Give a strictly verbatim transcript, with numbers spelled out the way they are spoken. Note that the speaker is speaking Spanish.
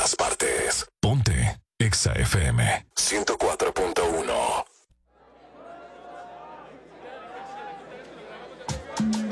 todas partes. Ponte Exa F M ciento cuatro punto uno.